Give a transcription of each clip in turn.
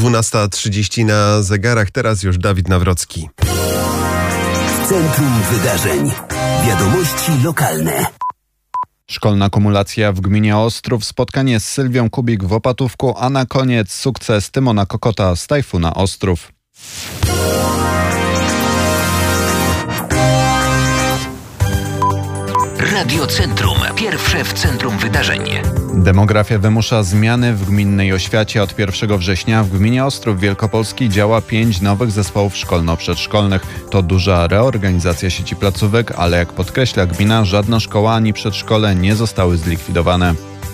12:30 na zegarach, teraz już Dawid Nawrocki. W centrum wydarzeń. Wiadomości lokalne. Szkolna kumulacja w gminie Ostrów, spotkanie z Sylwią Kubik w Opatówku, a na koniec sukces Tymona Kokota z Tajfuna Ostrów. Radio Centrum. Pierwsze w centrum wydarzeń. Demografia wymusza zmiany w gminnej oświacie. Od 1 września w gminie Ostrów Wielkopolski działa 5 nowych zespołów szkolno-przedszkolnych. To duża reorganizacja sieci placówek, ale jak podkreśla gmina, żadna szkoła ani przedszkole nie zostały zlikwidowane.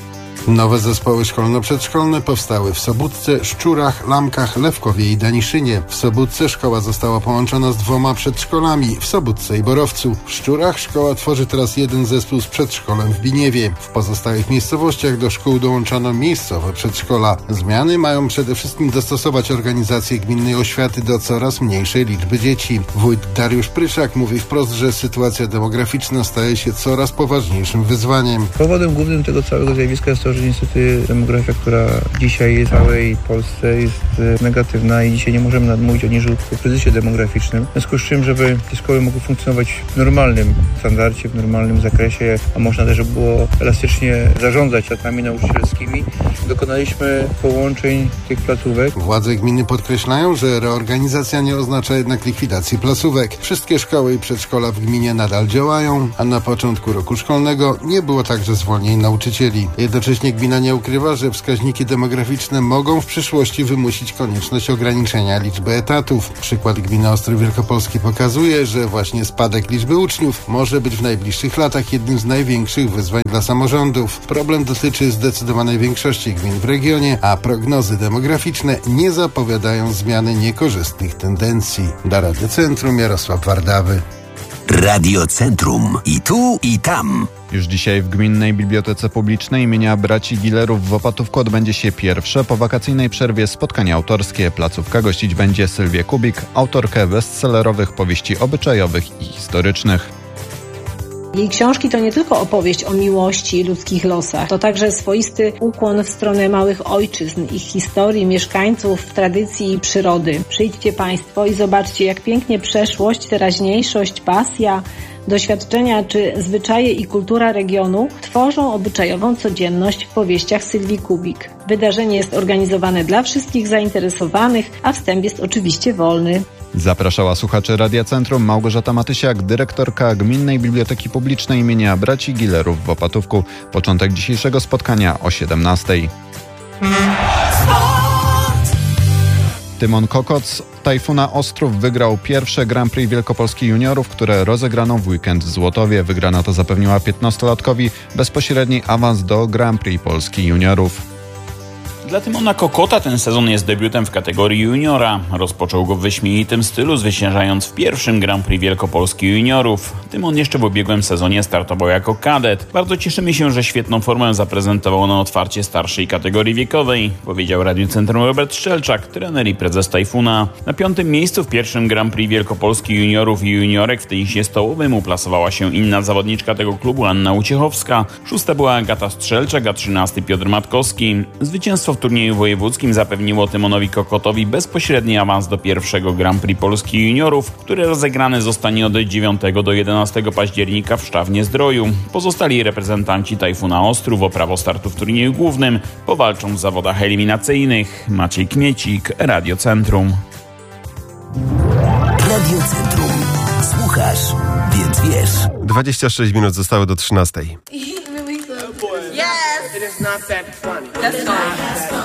Nowe zespoły szkolno-przedszkolne powstały w Sobótce, Szczurach, Lamkach, Lewkowie i Daniszynie. W Sobótce szkoła została połączona z 2 przedszkolami, w Sobótce i Borowcu. W Szczurach szkoła tworzy teraz jeden zespół z przedszkolem w Biniewie. W pozostałych miejscowościach do szkół dołączono miejscowe przedszkola. Zmiany mają przede wszystkim dostosować organizację gminnej oświaty do coraz mniejszej liczby dzieci. Wójt Dariusz Pryczak mówi wprost, że sytuacja demograficzna staje się coraz poważniejszym wyzwaniem. Powodem głównym tego całego zjawiska jest to, że niestety demografia, która dzisiaj w całej Polsce jest negatywna i dzisiaj nie możemy mówić o niej o kryzysie demograficznym. W związku z czym, żeby te szkoły mogły funkcjonować w normalnym standardzie, w normalnym zakresie, a można też było elastycznie zarządzać latami nauczycielskimi, dokonaliśmy połączeń tych placówek. Władze gminy podkreślają, że reorganizacja nie oznacza jednak likwidacji placówek. Wszystkie szkoły i przedszkola w gminie nadal działają, a na początku roku szkolnego nie było także zwolnień nauczycieli. Jednocześnie gmina nie ukrywa, że wskaźniki demograficzne mogą w przyszłości wymusić konieczność ograniczenia liczby etatów. Przykład gminy Ostrów Wielkopolski pokazuje, że właśnie spadek liczby uczniów może być w najbliższych latach jednym z największych wyzwań dla samorządów. Problem dotyczy zdecydowanej większości gmin w regionie, a prognozy demograficzne nie zapowiadają zmiany niekorzystnych tendencji. Dla Radio Centrum Jarosław Wardawy. Radio Centrum. I tu, i tam. Już dzisiaj w Gminnej Bibliotece Publicznej imienia braci Gillerów w Opatówku odbędzie się pierwsze po wakacyjnej przerwie spotkanie autorskie. Placówka gościć będzie Sylwię Kubik, autorkę bestsellerowych powieści obyczajowych i historycznych. Jej książki to nie tylko opowieść o miłości i ludzkich losach, to także swoisty ukłon w stronę małych ojczyzn, ich historii, mieszkańców, tradycji i przyrody. Przyjdźcie Państwo i zobaczcie, jak pięknie przeszłość, teraźniejszość, pasja, doświadczenia czy zwyczaje i kultura regionu tworzą obyczajową codzienność w powieściach Sylwii Kubik. Wydarzenie jest organizowane dla wszystkich zainteresowanych, a wstęp jest oczywiście wolny. Zapraszała słuchaczy Radia Centrum Małgorzata Matysiak, dyrektorka Gminnej Biblioteki Publicznej imienia braci Gillerów w Opatówku. Początek dzisiejszego spotkania o 17:00. Tymon Kokot z Tajfuna Ostrów wygrał pierwsze Grand Prix Wielkopolski Juniorów, które rozegrano w weekend w Złotowie. Wygrana to zapewniła 15-latkowi bezpośredni awans do Grand Prix Polski Juniorów. Dla Tymona Kokota ten sezon jest debiutem w kategorii juniora. Rozpoczął go w wyśmienitym stylu, zwyciężając w pierwszym Grand Prix Wielkopolski Juniorów. Tymon jeszcze w ubiegłym sezonie startował jako kadet. Bardzo cieszymy się, że świetną formę zaprezentował na otwarcie starszej kategorii wiekowej, powiedział Radiu Centrum Robert Szczelczak, trener i prezes Tajfuna. Na 5. miejscu w pierwszym Grand Prix Wielkopolski Juniorów i Juniorek w tenisie stołowym uplasowała się inna zawodniczka tego klubu, Anna Uciechowska. 6. była Agata Strzelczak, a 13. Piotr Matkowski. Zwycięstwo w turnieju wojewódzkim zapewniło Tymonowi Kokotowi bezpośredni awans do pierwszego Grand Prix Polski Juniorów, który rozegrany zostanie od 9 do 11 października w Szczawnie-Zdroju. Pozostali reprezentanci Tajfuna Ostrów o prawo startu w turnieju głównym powalczą w zawodach eliminacyjnych. Maciej Kmiecik, Radio Centrum. Radio Centrum. Słuchasz, więc wiesz. 26 minut zostały do 13:00. Yes! It is not that funny. That's not.